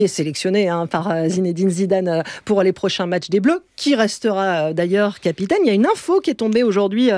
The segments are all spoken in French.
est sélectionné par Zinedine Zidane pour les prochains matchs des Bleus, qui restera d'ailleurs capitaine. Il y a une info qui est tombée aujourd'hui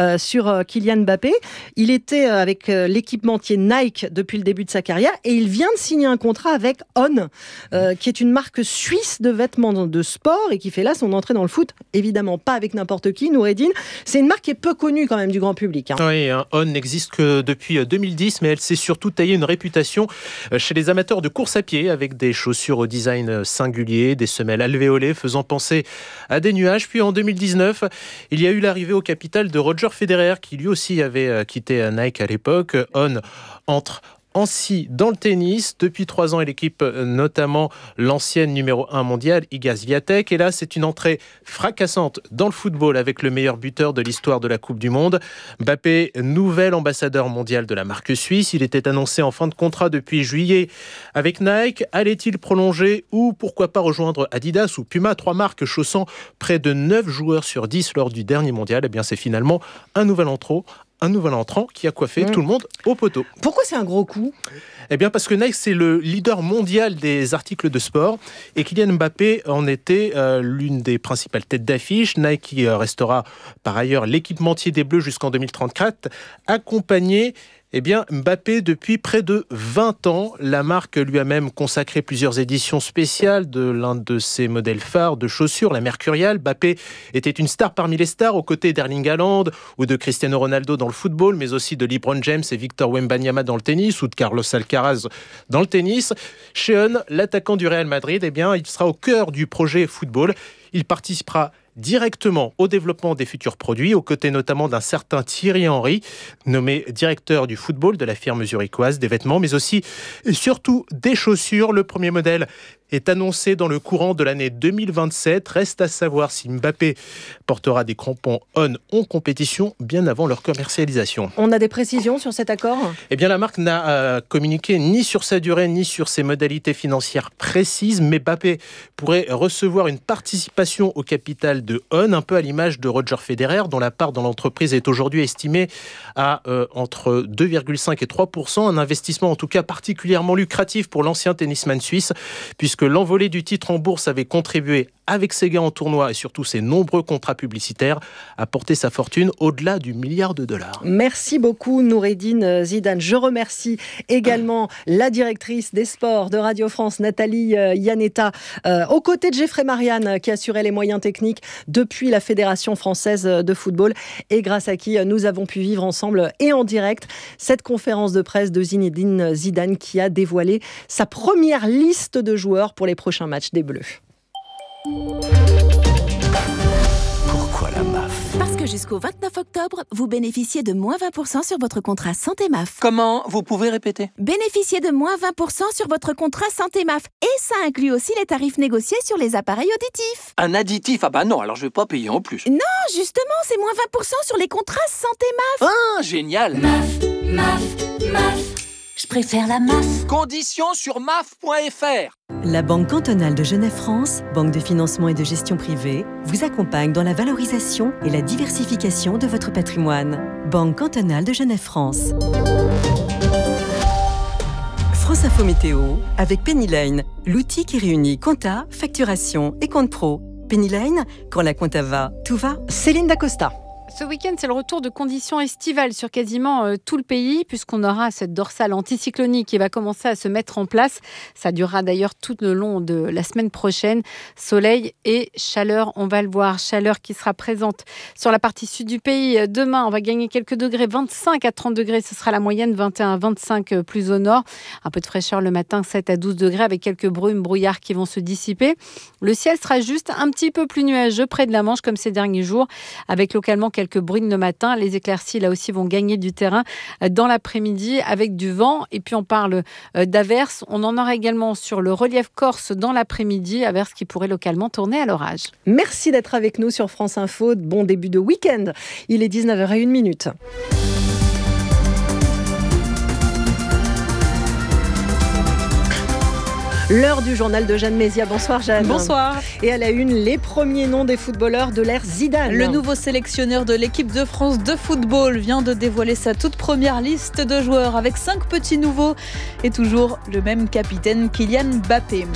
sur Kylian Mbappé. Il était avec l'équipementier Nike depuis le début de sa carrière et il vient de signer un contrat avec On, qui est une marque suisse de vêtements de sport et qui fait là son entrée dans le foot. Évidemment pas avec n'importe qui, Noureddine. C'est une marque qui est peu connue quand même du grand public. Oui, On n'existe que depuis 2010, mais elle s'est surtout taillée une réputation chez les amateurs de course à pied avec des chaussures au design singulier, des semelles alvéolées faisant penser à des nuages. Puis en 2019, il y a eu l'arrivée au capital de Roger Federer qui lui aussi avait quitté Nike à l'époque. On entre ainsi dans le tennis. Depuis 3 ans, elle équipe notamment l'ancienne numéro 1 mondiale, Iga Swiatek. Et là, c'est une entrée fracassante dans le football avec le meilleur buteur de l'histoire de la Coupe du Monde. Mbappé, nouvel ambassadeur mondial de la marque suisse. Il était annoncé en fin de contrat depuis juillet avec Nike. Allait-il prolonger ou pourquoi pas rejoindre Adidas ou Puma, 3 marques chaussant près de 9 joueurs sur 10 lors du dernier mondial? Eh bien, c'est finalement un nouvel entrant qui a coiffé tout le monde au poteau. Pourquoi c'est un gros coup ? Eh bien parce que Nike, c'est le leader mondial des articles de sport et Kylian Mbappé en était l'une des principales têtes d'affiche. Nike qui restera par ailleurs l'équipementier des Bleus jusqu'en 2034, accompagné Mbappé depuis près de 20 ans. La marque lui a même consacré plusieurs éditions spéciales de l'un de ses modèles phares de chaussures, la Mercurial. Mbappé était une star parmi les stars, aux côtés d'Erling Haaland ou de Cristiano Ronaldo dans le football, mais aussi de LeBron James et Victor Wembanyama dans le tennis ou de Carlos Alcaraz dans le tennis. Chez On, l'attaquant du Real Madrid, il sera au cœur du projet football. Il participera directement au développement des futurs produits, aux côtés notamment d'un certain Thierry Henry, nommé directeur du football de la firme zurichoise des vêtements, mais aussi et surtout des chaussures. Le premier modèle est annoncé dans le courant de l'année 2027. Reste à savoir si Mbappé portera des crampons On en compétition bien avant leur commercialisation. On a des précisions sur cet accord ? La marque n'a communiqué ni sur sa durée ni sur ses modalités financières précises, mais Mbappé pourrait recevoir une participation au capital de On, un peu à l'image de Roger Federer, dont la part dans l'entreprise est aujourd'hui estimée à entre 2,5 et 3%, un investissement en tout cas particulièrement lucratif pour l'ancien tennisman suisse, puisque l'envolée du titre en bourse avait contribué, avec ses gains en tournoi et surtout ses nombreux contrats publicitaires, à porter sa fortune au-delà du $1 milliard. Merci beaucoup Noureddine Zidane. Je remercie également la directrice des sports de Radio France, Nathalie Iannetta, aux côtés de Geoffrey Marianne, qui assurait les moyens techniques depuis la Fédération française de football et grâce à qui nous avons pu vivre ensemble et en direct cette conférence de presse de Zinedine Zidane qui a dévoilé sa première liste de joueurs pour les prochains matchs des Bleus. Pourquoi la MAF ? Parce que jusqu'au 29 octobre, vous bénéficiez de moins 20% sur votre contrat Santé MAF. Comment ? Vous pouvez répéter ? Bénéficiez de moins 20% sur votre contrat Santé MAF. Et ça inclut aussi les tarifs négociés sur les appareils auditifs. Un additif ? Ah bah non, alors je vais pas payer en plus. Non, justement, c'est moins 20% sur les contrats Santé MAF. Ah, génial ! MAF. Je préfère la MAF. Conditions sur maf.fr. La Banque cantonale de Genève-France, banque de financement et de gestion privée, vous accompagne dans la valorisation et la diversification de votre patrimoine. Banque cantonale de Genève-France. France Info Météo avec Penny Lane, l'outil qui réunit compta, facturation et compte pro. Penny Lane, quand la compta va, tout va. Céline Dacosta. Ce week-end, c'est le retour de conditions estivales sur quasiment tout le pays, puisqu'on aura cette dorsale anticyclonique qui va commencer à se mettre en place. Ça durera d'ailleurs tout le long de la semaine prochaine. Soleil et chaleur, on va le voir. Chaleur qui sera présente sur la partie sud du pays. Demain, on va gagner quelques degrés, 25 à 30 degrés, ce sera la moyenne, 21 à 25 plus au nord. Un peu de fraîcheur le matin, 7 à 12 degrés, avec quelques brumes, brouillards qui vont se dissiper. Le ciel sera juste un petit peu plus nuageux près de la Manche, comme ces derniers jours, avec localement quelques bruines le matin. Les éclaircies, là aussi, vont gagner du terrain dans l'après-midi avec du vent. Et puis, on parle d'averses. On en aura également sur le relief corse dans l'après-midi, averses qui pourraient localement tourner à l'orage. Merci d'être avec nous sur France Info. Bon début de week-end. Il est 19h01. L'heure du journal de Jeanne Mézia. Bonsoir Jeanne. Bonsoir. Et à la une, les premiers noms des footballeurs de l'ère Zidane. Le nouveau sélectionneur de l'équipe de France de football vient de dévoiler sa toute première liste de joueurs avec 5 petits nouveaux et toujours le même capitaine Kylian Mbappé.